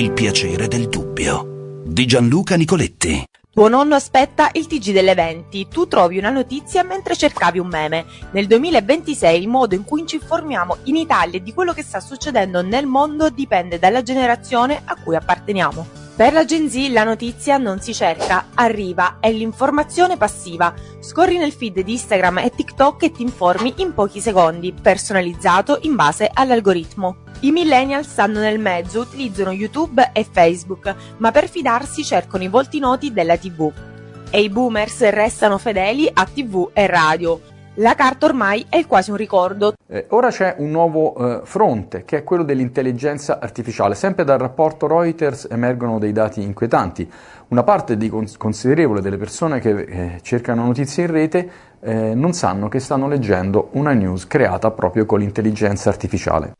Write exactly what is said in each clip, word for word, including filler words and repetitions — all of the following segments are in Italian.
Il piacere del dubbio di Gianluca Nicoletti. Tuo nonno aspetta il T G delle venti, tu trovi una notizia mentre cercavi un meme. Nel duemilaventisei il modo in cui ci informiamo in Italia e di quello che sta succedendo nel mondo dipende dalla generazione a cui apparteniamo. Per la Gen Z la notizia non si cerca, arriva, è l'informazione passiva. Scorri nel feed di Instagram e TikTok e ti informi in pochi secondi, personalizzato in base all'algoritmo. I millennials stanno nel mezzo, utilizzano YouTube e Facebook, ma per fidarsi cercano i volti noti della tivù. E i boomers restano fedeli a tivù e radio. La carta ormai è quasi un ricordo. Eh, ora c'è un nuovo eh, fronte, che è quello dell'intelligenza artificiale. Sempre dal rapporto Reuters emergono dei dati inquietanti. Una parte di cons- considerevole delle persone che eh, cercano notizie in rete eh, non sanno che stanno leggendo una news creata proprio con l'intelligenza artificiale.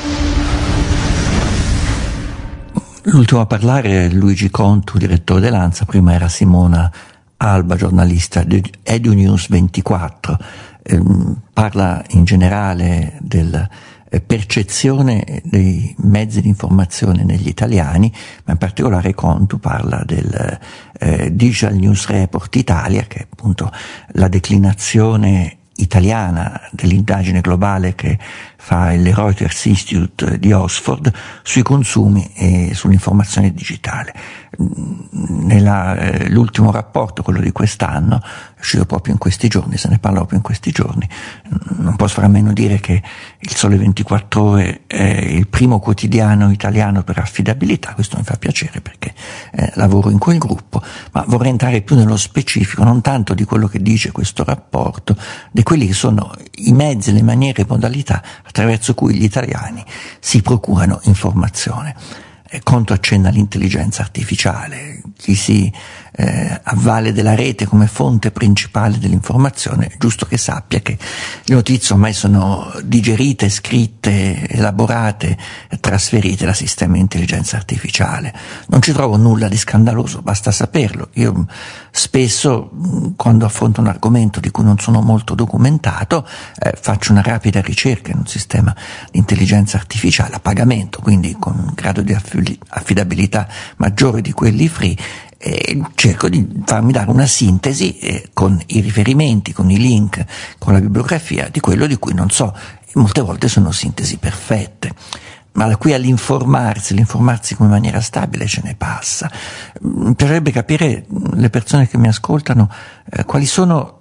L'ultimo a parlare è Luigi Contu, direttore dell'ANSA, prima era Simona Alba, giornalista di EduNews ventiquattro. Eh, parla in generale della eh, percezione dei mezzi di informazione negli italiani, ma in particolare Contu parla del eh, Digital News Report Italia, che è appunto la declinazione italiana dell'indagine globale che fa il Reuters Institute di Oxford sui consumi e sull'informazione digitale. Nella, eh, l'ultimo rapporto, quello di quest'anno, è uscito proprio in questi giorni, se ne parla proprio in questi giorni. Non posso fare a meno dire che il Sole ventiquattro Ore è il primo quotidiano italiano per affidabilità. Questo mi fa piacere perché eh, lavoro in quel gruppo, ma vorrei entrare più nello specifico, non tanto di quello che dice questo rapporto, di quelli che sono i mezzi, le maniere e modalità attraverso cui gli italiani si procurano informazione. Conto accenna all'intelligenza artificiale, chi si eh, avvale della rete come fonte principale dell'informazione, è giusto che sappia che le notizie ormai sono digerite, scritte, elaborate, trasferite da sistemi di intelligenza artificiale. Non ci trovo nulla di scandaloso, basta saperlo. Io spesso, quando affronto un argomento di cui non sono molto documentato, eh, faccio una rapida ricerca in un sistema di intelligenza artificiale a pagamento, quindi con un grado di affidabilità maggiore di quelli free, e cerco di farmi dare una sintesi eh, con i riferimenti, con i link, con la bibliografia di quello di cui non so. Molte volte sono sintesi perfette, ma da qui all'informarsi, l'informarsi come maniera stabile ce ne passa. Mi piacerebbe capire, le persone che mi ascoltano, eh, quali sono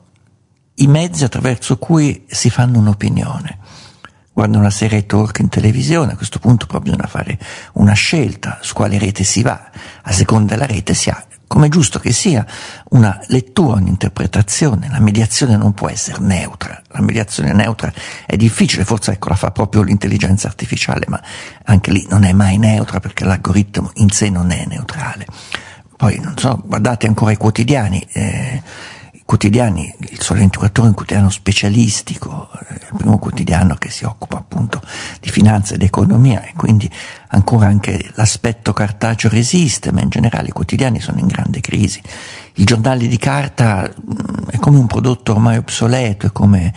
i mezzi attraverso cui si fanno un'opinione. Guardo una serie talk in televisione, a questo punto poi bisogna fare una scelta su quale rete si va. A seconda della rete si ha, come è giusto che sia, una lettura, un'interpretazione. La mediazione non può essere neutra. La mediazione neutra è difficile, forse ecco la fa proprio l'intelligenza artificiale, ma anche lì non è mai neutra perché l'algoritmo in sé non è neutrale. Poi, non so, guardate ancora i quotidiani, eh, quotidiani, il Sole ventiquattro Ore è un quotidiano specialistico, il primo quotidiano che si occupa appunto di finanza ed economia, e quindi ancora anche l'aspetto cartaceo resiste, ma in generale i quotidiani sono in grande crisi. Il giornale di carta è come un prodotto ormai obsoleto, è come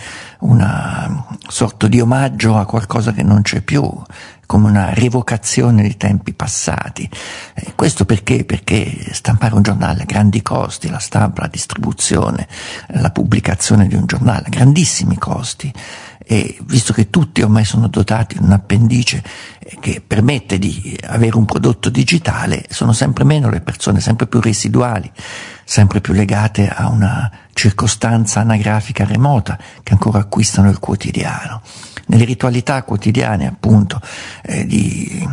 una sorta di omaggio a qualcosa che non c'è più, come una rievocazione di tempi passati. E questo perché? Perché stampare un giornale ha grandi costi, la stampa, la distribuzione, la pubblicazione di un giornale, grandissimi costi. E visto che tutti ormai sono dotati di un appendice che permette di avere un prodotto digitale, sono sempre meno le persone, sempre più residuali, sempre più legate a una circostanza anagrafica remota, che ancora acquistano il quotidiano. Nelle ritualità quotidiane, appunto, eh, di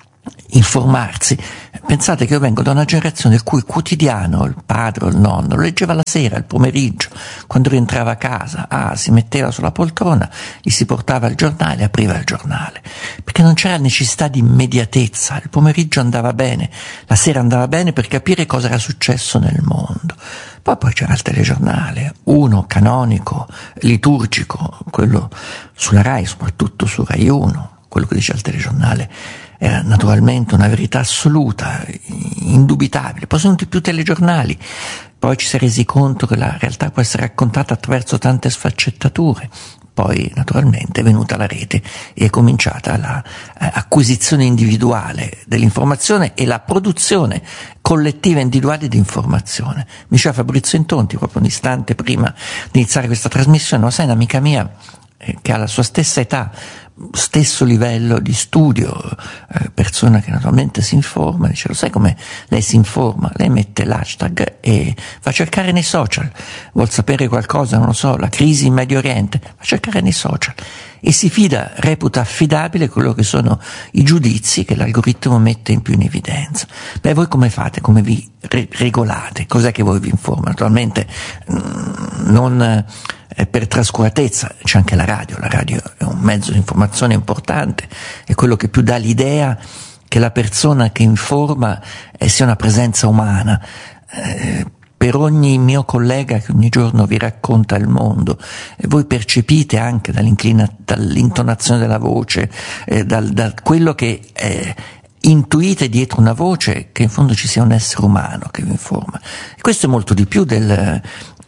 informarsi, pensate che io vengo da una generazione il cui quotidiano, il padre o il nonno, lo leggeva la sera, il pomeriggio, quando rientrava a casa, ah, si metteva sulla poltrona, gli si portava il giornale, apriva il giornale, perché non c'era necessità di immediatezza. Il pomeriggio andava bene, la sera andava bene per capire cosa era successo nel mondo. Poi, poi c'era il telegiornale, uno canonico, liturgico, quello sulla Rai, soprattutto su Rai uno, quello che dice il telegiornale era naturalmente una verità assoluta, indubitabile. Poi sono venuti più telegiornali, poi ci si è resi conto che la realtà può essere raccontata attraverso tante sfaccettature. poi naturalmente è venuta la rete e è cominciata l'acquisizione individuale dell'informazione e la produzione collettiva individuale di informazione. Mi diceva Fabrizio Intonti proprio un istante prima di iniziare questa trasmissione: no, sai, un'amica mia eh, che ha la sua stessa età, stesso livello di studio, eh, persona che naturalmente si informa, dice: lo sai come lei si informa? Lei mette l'hashtag e va a cercare nei social, vuol sapere qualcosa, non lo so, la crisi in Medio Oriente, va a cercare nei social e si fida, reputa affidabile quello che sono i giudizi che l'algoritmo mette in più in evidenza. Beh, voi come fate? Come vi re- regolate? Cos'è che voi vi informa? Naturalmente mh, non eh, per trascuratezza, c'è anche la radio, la radio è un mezzo di informazione importante, è quello che più dà l'idea che la persona che informa eh, sia una presenza umana. Eh, per ogni mio collega che ogni giorno vi racconta il mondo, e voi percepite anche dall'intonazione della voce, eh, dal, da quello che eh, intuite dietro una voce, che in fondo ci sia un essere umano che vi informa. E questo è molto di più del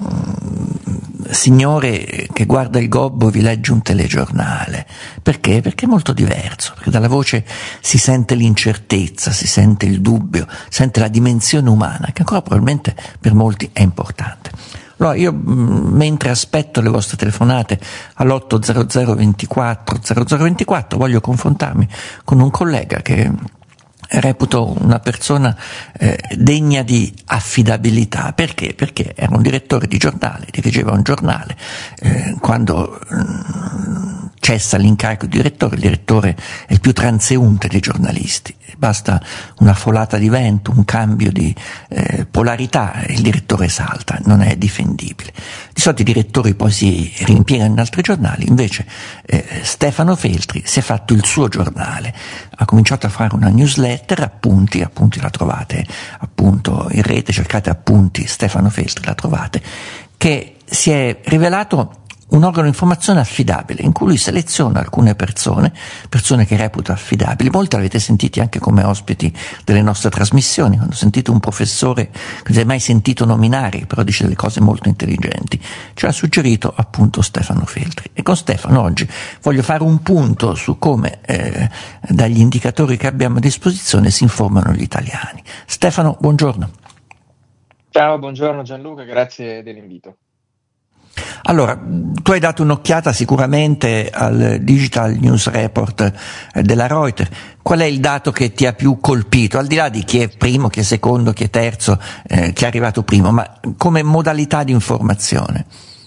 mm, signore che guarda il gobbo e vi legge un telegiornale. Perché? Perché è molto diverso, perché dalla voce si sente l'incertezza, si sente il dubbio, si sente la dimensione umana, che ancora probabilmente per molti è importante. Allora io, mh, mentre aspetto le vostre telefonate all'otto zero zero ventiquattro zero zero ventiquattro, voglio confrontarmi con un collega che reputo una persona eh, degna di affidabilità. Perché? Perché era un direttore di giornale, dirigeva un giornale, eh, quando mh, cessa l'incarico di direttore, il direttore è il più transeunte dei giornalisti, basta una folata di vento, un cambio di eh, polarità e il direttore salta, non è difendibile. Di solito i direttori poi si rimpiegano in altri giornali, invece eh, Stefano Feltri si è fatto il suo giornale, ha cominciato a fare una newsletter, appunti, appunti la trovate appunto in rete, cercate appunti Stefano Feltri, la trovate, che si è rivelato un organo di informazione affidabile, in cui lui seleziona alcune persone, persone che reputa affidabili. Molti l'avete sentiti anche come ospiti delle nostre trasmissioni, quando sentite un professore che non si è mai sentito nominare, però dice delle cose molto intelligenti. Ci ha suggerito appunto Stefano Feltri. E con Stefano oggi voglio fare un punto su come eh, dagli indicatori che abbiamo a disposizione si informano gli italiani. Stefano, buongiorno. Ciao, buongiorno Gianluca, grazie dell'invito. Allora, tu hai dato un'occhiata sicuramente al Digital News Report della Reuters. Qual è il dato che ti ha più colpito, al di là di chi è primo, chi è secondo, chi è terzo, eh, chi è arrivato primo, ma come modalità di informazione?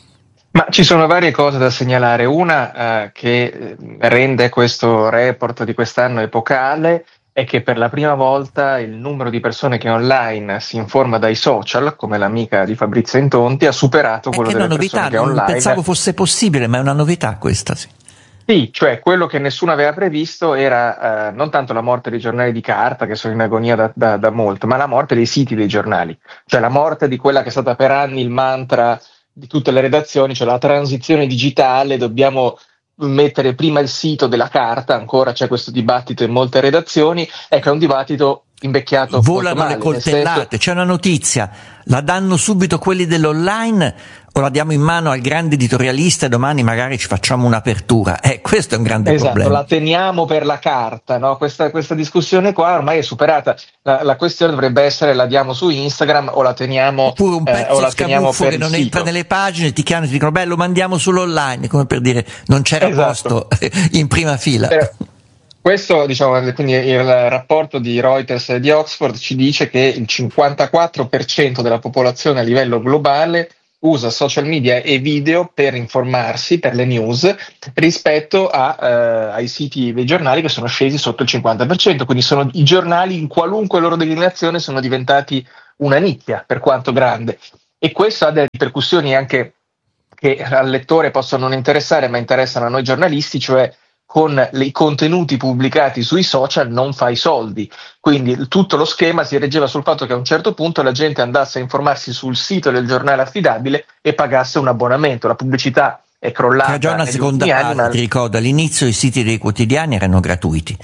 Ma ci sono varie cose da segnalare. Una eh, che rende questo report di quest'anno epocale è che per la prima volta il numero di persone che online si informa dai social, come l'amica di Fabrizio Intonti, ha superato quello delle novità, persone che online. Non pensavo fosse possibile, ma è una novità questa, sì. Sì, cioè quello che nessuno aveva previsto era eh, non tanto la morte dei giornali di carta, che sono in agonia da, da, da molto, ma la morte dei siti dei giornali, cioè la morte di quella che è stata per anni il mantra di tutte le redazioni, cioè la transizione digitale, dobbiamo mettere prima il sito della carta, ancora c'è questo dibattito in molte redazioni, ecco, è un dibattito invecchiato. Volano male, le coltellate, senso... c'è una notizia, la danno subito quelli dell'online o la diamo in mano al grande editorialista e domani magari ci facciamo un'apertura. Eh, questo è un grande esatto, problema. La teniamo per la carta, no? Questa, questa discussione qua ormai è superata. La, la questione dovrebbe essere: la diamo su Instagram o la teniamo, oppure un pezzo eh, o la teniamo per che non sito. Entra nelle pagine, ti chiamano e ti dicono beh, lo mandiamo sull'online, come per dire non c'era esatto. posto in prima fila. Però, questo, diciamo, quindi il rapporto di Reuters e di Oxford ci dice che il cinquantaquattro per cento della popolazione a livello globale usa social media e video per informarsi, per le news, rispetto a, eh, ai siti dei giornali che sono scesi sotto il cinquanta per cento, quindi sono, i giornali in qualunque loro declinazione sono diventati una nicchia, per quanto grande, e questo ha delle ripercussioni anche che al lettore possono non interessare, ma interessano a noi giornalisti, cioè con i contenuti pubblicati sui social non fai soldi, quindi tutto lo schema si reggeva sul fatto che a un certo punto la gente andasse a informarsi sul sito del giornale affidabile e pagasse un abbonamento. La pubblicità è crollata. C'era già una seconda fase, ma... ti ricordo, all'inizio i siti dei quotidiani erano gratuiti,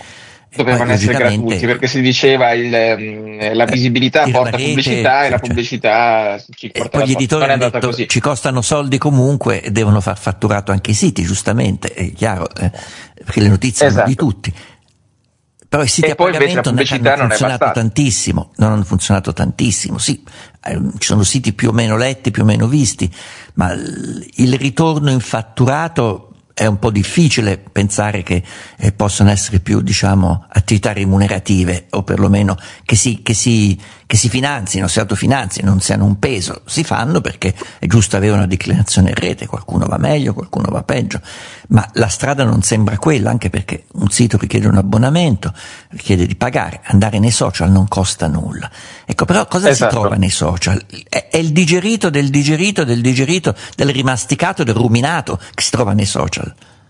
dovevano essere gratuiti, perché si diceva il, la visibilità eh, porta rete, pubblicità e la pubblicità cioè, ci porta poi la gli editori non è hanno detto così. Ci costano soldi comunque e devono far fatturato anche i siti, giustamente, è chiaro, eh, perché le notizie esatto. sono di tutti. Però i siti e a pagamento non hanno non funzionato tantissimo, non hanno funzionato tantissimo, sì, eh, ci sono siti più o meno letti, più o meno visti, ma il ritorno in fatturato è un po' difficile pensare che eh, possano essere più, diciamo, attività remunerative, o perlomeno che si, che si, che si finanzino, si autofinanzino, non siano un peso. Si fanno perché è giusto avere una declinazione in rete, qualcuno va meglio, qualcuno va peggio, ma la strada non sembra quella, anche perché un sito richiede un abbonamento, richiede di pagare, andare nei social non costa nulla. Ecco, però cosa esatto. si trova nei social? È, è il digerito del digerito del digerito, del rimasticato, del ruminato che si trova nei social.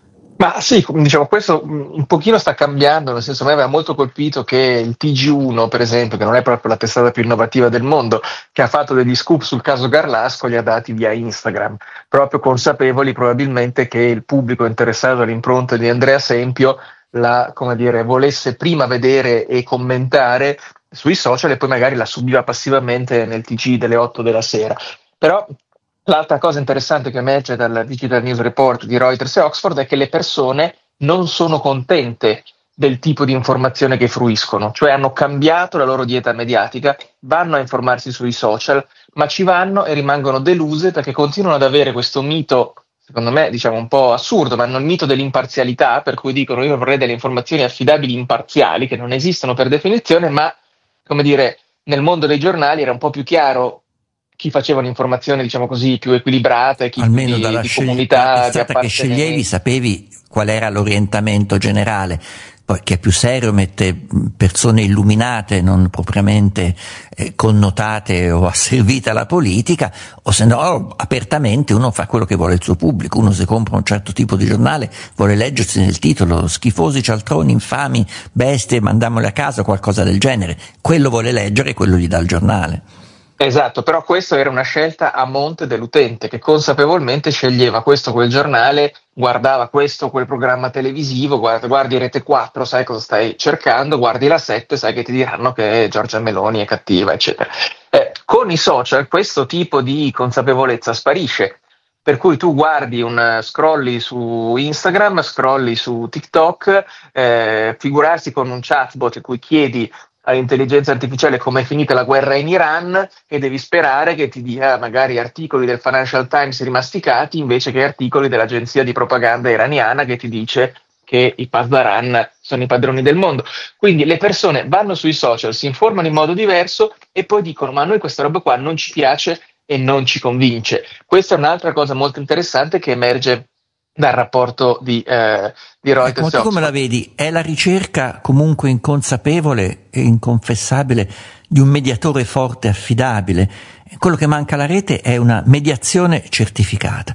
Ma sì, diciamo, questo un pochino sta cambiando, nel senso, a me aveva molto colpito che il T G uno, per esempio, che non è proprio la testata più innovativa del mondo, che ha fatto degli scoop sul caso Garlasco, li ha dati via Instagram, proprio consapevoli probabilmente che il pubblico interessato all'impronta di Andrea Sempio la, come dire, volesse prima vedere e commentare sui social e poi magari la subiva passivamente nel T G delle otto della sera. Però l'altra cosa interessante che emerge dal Digital News Report di Reuters e Oxford è che le persone non sono contente del tipo di informazione che fruiscono, cioè hanno cambiato la loro dieta mediatica, vanno a informarsi sui social, ma ci vanno e rimangono deluse perché continuano ad avere questo mito, secondo me diciamo un po' assurdo, ma hanno il mito dell'imparzialità, per cui dicono io vorrei delle informazioni affidabili imparziali, che non esistono per definizione, ma come dire, nel mondo dei giornali era un po' più chiaro chi faceva un'informazione, diciamo così, più equilibrata, chi almeno di, dalla di scegli- comunità, di che sceglievi sapevi qual era l'orientamento generale. Poi chi è più serio mette persone illuminate, non propriamente eh, connotate o asservite alla politica, o se no apertamente uno fa quello che vuole il suo pubblico. Uno se compra un certo tipo di giornale vuole leggersi nel titolo schifosi cialtroni, infami, bestie, mandiamole a casa, qualcosa del genere. Quello vuole leggere e quello gli dà il giornale. Esatto, però questa era una scelta a monte dell'utente che consapevolmente sceglieva questo o quel giornale, guardava questo o quel programma televisivo, guardi, guardi Rete quattro, sai cosa stai cercando, guardi la sette, sai che ti diranno che Giorgia Meloni è cattiva, eccetera. Eh, con i social questo tipo di consapevolezza sparisce, per cui tu guardi un scrolli su Instagram, scrolli su TikTok, eh, figurarsi con un chatbot in cui chiedi all'intelligenza artificiale come è finita la guerra in Iran e devi sperare che ti dia magari articoli del Financial Times rimasticati invece che articoli dell'agenzia di propaganda iraniana che ti dice che i Pasdaran sono i padroni del mondo. Quindi le persone vanno sui social, si informano in modo diverso e poi dicono ma a noi questa roba qua non ci piace e non ci convince. Questa è un'altra cosa molto interessante che emerge dal rapporto di, eh, di Reuters. Ecco, ma tu come la vedi? È la ricerca comunque inconsapevole e inconfessabile di un mediatore forte e affidabile. Quello che manca alla rete è una mediazione certificata.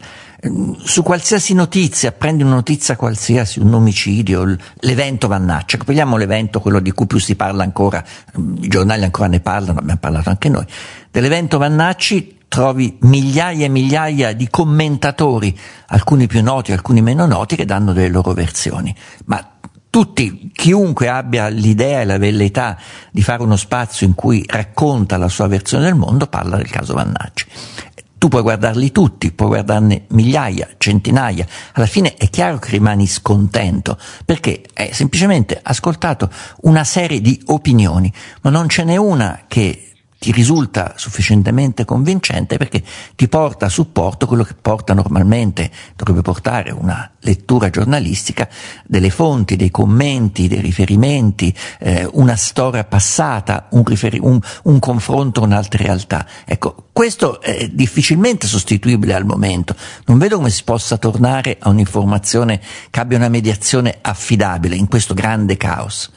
Su qualsiasi notizia, prendi una notizia qualsiasi, un omicidio, l'evento Vannacci, prendiamo l'evento, quello di cui più si parla ancora, i giornali ancora ne parlano, abbiamo parlato anche noi, dell'evento Vannacci trovi migliaia e migliaia di commentatori, alcuni più noti, alcuni meno noti, che danno delle loro versioni, ma tutti, chiunque abbia l'idea e la velleità di fare uno spazio in cui racconta la sua versione del mondo parla del caso Vannacci. Tu puoi guardarli tutti, puoi guardarne migliaia, centinaia, alla fine è chiaro che rimani scontento, perché hai semplicemente ascoltato una serie di opinioni, ma non ce n'è una che ti risulta sufficientemente convincente perché ti porta a supporto quello che porta normalmente, dovrebbe portare una lettura giornalistica, delle fonti, dei commenti, dei riferimenti, eh, una storia passata, un, riferi- un, un confronto con altre realtà. Ecco, questo è difficilmente sostituibile al momento. Non vedo come si possa tornare a un'informazione che abbia una mediazione affidabile in questo grande caos.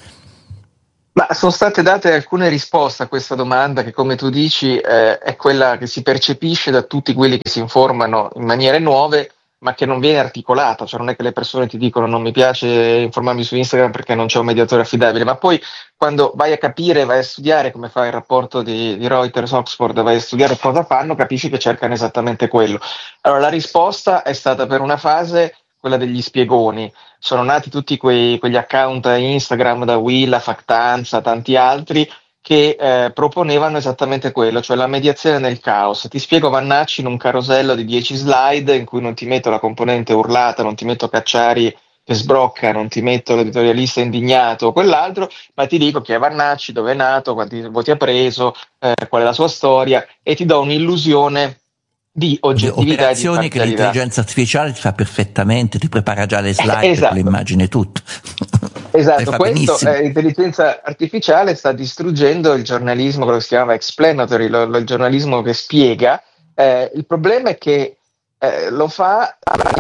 Ma sono state date alcune risposte a questa domanda che, come tu dici, eh, è quella che si percepisce da tutti quelli che si informano in maniere nuove, ma che non viene articolata. Cioè non è che le persone ti dicono non mi piace informarmi su Instagram perché non c'è un mediatore affidabile, ma poi quando vai a capire, vai a studiare come fa il rapporto di, di Reuters Oxford, vai a studiare cosa fanno, capisci che cercano esattamente quello. Allora la risposta è stata per una fase quella degli spiegoni. Sono nati tutti quei, quegli account Instagram da Willa, Factanza, tanti altri, che eh, proponevano esattamente quello, cioè la mediazione nel caos. Ti spiego Vannacci in un carosello di dieci slide in cui non ti metto la componente urlata, non ti metto Cacciari che sbrocca, non ti metto l'editorialista indignato o quell'altro, ma ti dico chi è Vannacci, dove è nato, quanti voti ha preso, eh, qual è la sua storia, e ti do un'illusione di oggettività. Operazioni e di che l'intelligenza artificiale ti fa perfettamente, ti prepara già le slide, eh, esatto. le immagini, tutto. Esatto, questo eh, l'intelligenza artificiale sta distruggendo il giornalismo, quello che si chiamava explanatory, lo, lo, il giornalismo che spiega. Eh, il problema è che eh, lo fa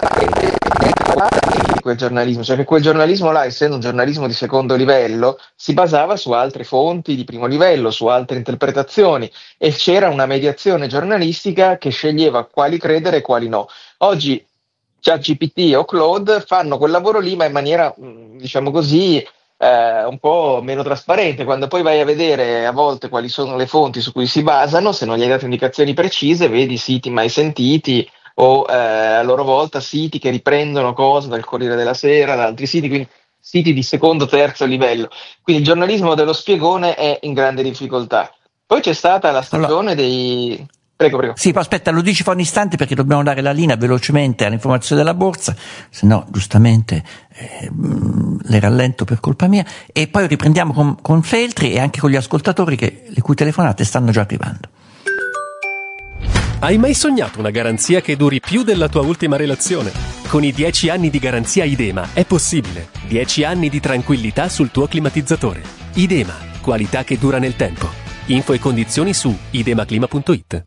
quel giornalismo, cioè che quel giornalismo là, essendo un giornalismo di secondo livello, si basava su altre fonti di primo livello, su altre interpretazioni, e c'era una mediazione giornalistica che sceglieva quali credere e quali no. Oggi ChatGPT o Claude fanno quel lavoro lì, ma in maniera, diciamo così, eh, un po' meno trasparente. Quando poi vai a vedere a volte quali sono le fonti su cui si basano, se non gli hai dato indicazioni precise, vedi siti mai sentiti o eh, a loro volta siti che riprendono cose dal Corriere della Sera, da altri siti, quindi siti di secondo, terzo livello. Quindi il giornalismo dello spiegone è in grande difficoltà. Poi c'è stata la stagione allora, dei... Prego, prego. Sì, ma aspetta, lo dici fra un istante perché dobbiamo dare la linea velocemente all'informazione della borsa, se no giustamente eh, le rallento per colpa mia, e poi riprendiamo con, con Feltri e anche con gli ascoltatori che, le cui telefonate stanno già arrivando. Hai mai sognato una garanzia che duri più della tua ultima relazione? Con i dieci anni di garanzia Idema è possibile. dieci anni di tranquillità sul tuo climatizzatore. Idema, qualità che dura nel tempo. Info e condizioni su idemaclima punto it.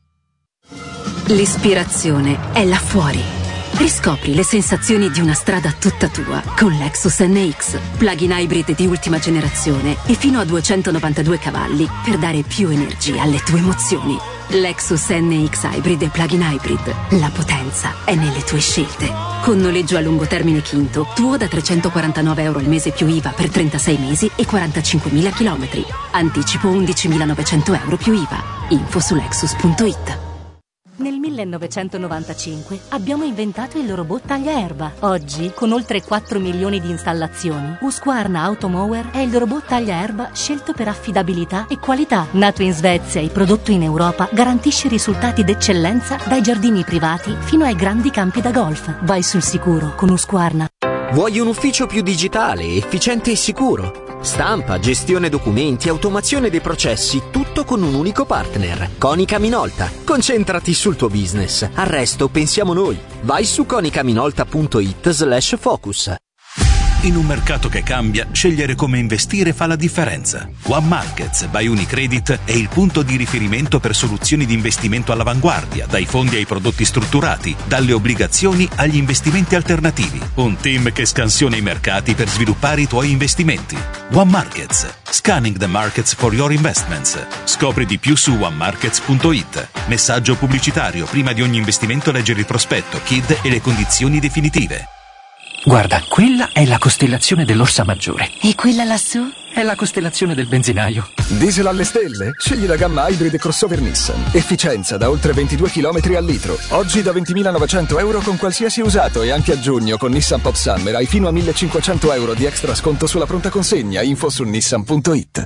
L'ispirazione è là fuori. Riscopri le sensazioni di una strada tutta tua con Lexus N X, plug-in hybrid di ultima generazione e fino a duecentonovantadue cavalli per dare più energia alle tue emozioni. Lexus N X Hybrid e plug-in hybrid. La potenza è nelle tue scelte. Con noleggio a lungo termine Quinto, tuo da trecentoquarantanove euro al mese più I V A per trentasei mesi e quarantacinquemila chilometri. Anticipo undicimilanovecento euro più I V A. Info su lexus punto it. Nel millenovecentonovantacinque abbiamo inventato il robot tagliaerba. Oggi, con oltre quattro milioni di installazioni, Husqvarna Automower è il robot tagliaerba scelto per affidabilità e qualità. Nato in Svezia e prodotto in Europa, garantisce risultati d'eccellenza dai giardini privati fino ai grandi campi da golf. Vai sul sicuro con Husqvarna. Vuoi un ufficio più digitale, efficiente e sicuro? Stampa, gestione documenti, automazione dei processi, tutto con un unico partner. Konica Minolta. Concentrati sul tuo business. Al resto pensiamo noi. Vai su konicaminolta punto it slash focus. In un mercato che cambia, scegliere come investire fa la differenza. One Markets by Unicredit è il punto di riferimento per soluzioni di investimento all'avanguardia, dai fondi ai prodotti strutturati, dalle obbligazioni agli investimenti alternativi. Un team che scansiona i mercati per sviluppare i tuoi investimenti. One Markets. Scanning the markets for your investments. Scopri di più su one markets punto it. Messaggio pubblicitario. Prima di ogni investimento leggere il prospetto, K I D e le condizioni definitive. Guarda, quella è la costellazione dell'Orsa Maggiore. E quella lassù? È la costellazione del benzinaio. Diesel alle stelle? Scegli la gamma Hybrid crossover Nissan. Efficienza da oltre ventidue chilometri al litro. Oggi da ventimilanovecento euro con qualsiasi usato, e anche a giugno con Nissan Pop Summer hai fino a millecinquecento euro di extra sconto sulla pronta consegna. Info su nissan punto it.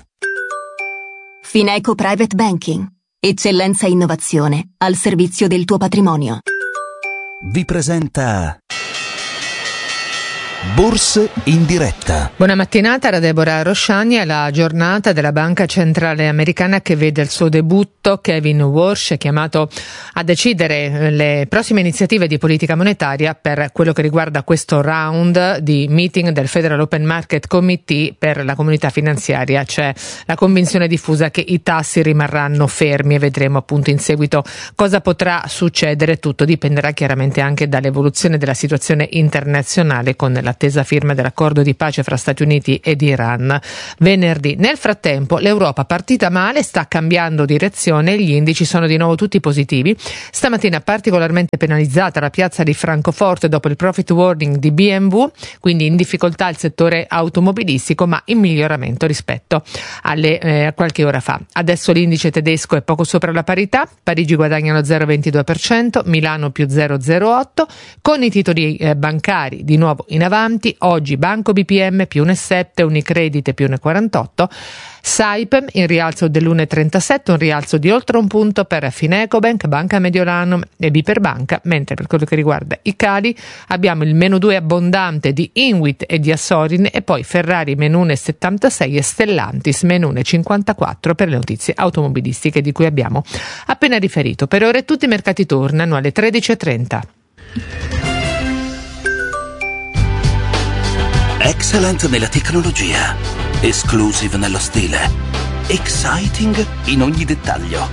Fineco Private Banking. Eccellenza e innovazione al servizio del tuo patrimonio. Vi presenta Borse in diretta. Buona mattinata da Deborah Rosciani. È la giornata della Banca Centrale Americana che vede il suo debutto. Kevin Warsh è chiamato a decidere le prossime iniziative di politica monetaria per quello che riguarda questo round di meeting del Federal Open Market Committee per la comunità finanziaria. C'è la convinzione diffusa che i tassi rimarranno fermi e vedremo appunto in seguito cosa potrà succedere. Tutto dipenderà chiaramente anche dall'evoluzione della situazione internazionale con la l'attesa firma dell'accordo di pace fra Stati Uniti ed Iran venerdì. Nel frattempo l'Europa, partita male, sta cambiando direzione, gli indici sono di nuovo tutti positivi. Stamattina particolarmente penalizzata la piazza di Francoforte dopo il profit warning di B M W, quindi in difficoltà il settore automobilistico, ma in miglioramento rispetto alle, eh, a qualche ora fa. Adesso l'indice tedesco è poco sopra la parità, Parigi guadagna lo zero virgola ventidue per cento, Milano più zero virgola zero otto, con i titoli eh, bancari di nuovo in avanti. Oggi Banco B P M più uno virgola sette, Unicredit più uno virgola quarantotto, Saipem in rialzo dell'uno virgola trentasette, un rialzo di oltre un punto per Finecobank, Banca Mediolanum e Biperbanca, mentre per quello che riguarda i cali abbiamo il meno due abbondante di Inwit e di Assorin, e poi Ferrari meno uno virgola settantasei e Stellantis meno uno virgola cinquantaquattro per le notizie automobilistiche di cui abbiamo appena riferito. Per ora tutti i mercati tornano alle tredici e trenta. Excellent nella tecnologia, exclusive nello stile, exciting in ogni dettaglio.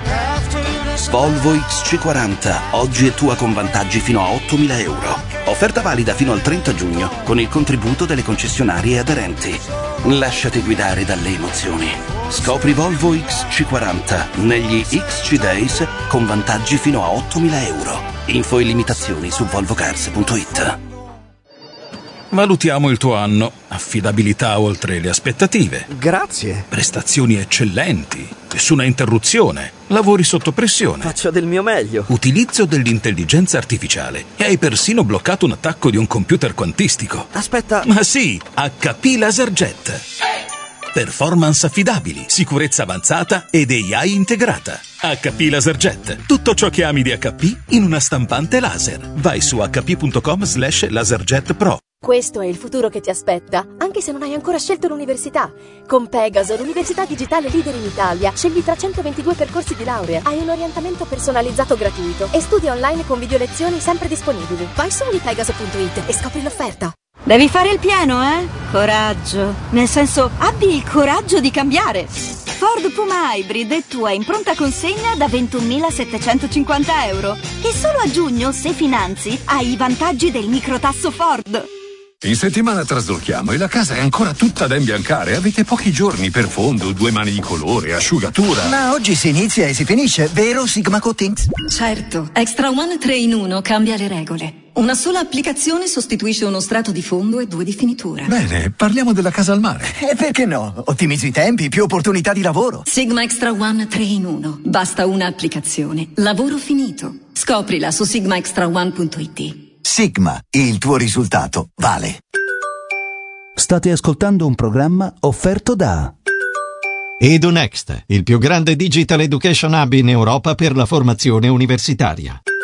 Volvo X C quaranta, oggi è tua con vantaggi fino a ottomila euro. Offerta valida fino al trenta giugno con il contributo delle concessionarie aderenti. Lasciati guidare dalle emozioni. Scopri Volvo X C quaranta negli X C Days con vantaggi fino a ottomila euro. Info e limitazioni su volvocars punto it. Valutiamo il tuo anno. Affidabilità oltre le aspettative. Grazie. Prestazioni eccellenti. Nessuna interruzione. Lavori sotto pressione. Faccio del mio meglio. Utilizzo dell'intelligenza artificiale. E hai persino bloccato un attacco di un computer quantistico. Aspetta. Ma sì, H P LaserJet. Performance affidabili, sicurezza avanzata ed A I integrata. H P LaserJet. Tutto ciò che ami di H P in una stampante laser. Vai su h p punto com slash laserjet pro. Questo è il futuro che ti aspetta, anche se non hai ancora scelto l'università. Con Pegaso, l'università digitale leader in Italia, scegli tra centoventidue percorsi di laurea, hai un orientamento personalizzato gratuito e studi online con video lezioni sempre disponibili. Vai su unipegaso punto it e scopri l'offerta. Devi fare il pieno, eh? Coraggio. Nel senso, abbi il coraggio di cambiare. Ford Puma Hybrid è tua in pronta consegna da ventunomilasettecentocinquanta euro. E solo a giugno, se finanzi, hai i vantaggi del microtasso Ford. In settimana traslochiamo e la casa è ancora tutta da imbiancare. Avete pochi giorni per fondo, due mani di colore, asciugatura. Ma oggi si inizia e si finisce, vero Sigma Coatings? Certo, Extra One tre in uno cambia le regole. Una sola applicazione sostituisce uno strato di fondo e due di finitura. Bene, parliamo della casa al mare. E perché no? Ottimizzi i tempi, più opportunità di lavoro. Sigma Extra One tre in uno. Basta una applicazione. Lavoro finito. Scoprila su sigma extra one punto it. Sigma, il tuo risultato vale. State ascoltando un programma offerto da EduNext, il più grande digital education hub in Europa per la formazione universitaria.